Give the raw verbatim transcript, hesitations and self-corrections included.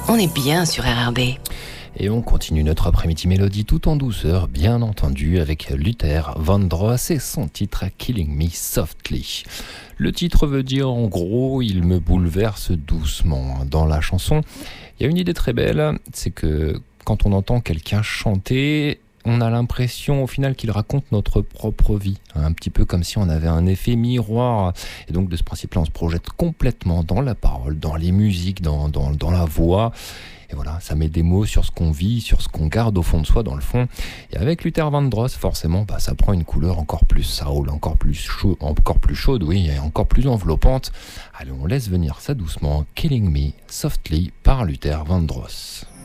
On est bien sur R R B. Et on continue notre après-midi mélodie tout en douceur, bien entendu, avec Luther Vandross et son titre Killing Me Softly. Le titre veut dire en gros, il me bouleverse doucement. Dans la chanson, il y a une idée très belle, c'est que quand on entend quelqu'un chanter, on a l'impression au final qu'il raconte notre propre vie, un petit peu comme si on avait un effet miroir. Et donc de ce principe-là, on se projette complètement dans la parole, dans les musiques, dans, dans, dans la voix. Et voilà, ça met des mots sur ce qu'on vit, sur ce qu'on garde au fond de soi, dans le fond. Et avec Luther Vandross, forcément, bah, ça prend une couleur encore plus soul, encore plus chaud, encore plus chaude, oui, et encore plus enveloppante. Allez, on laisse venir ça doucement. Killing Me Softly par Luther Vandross.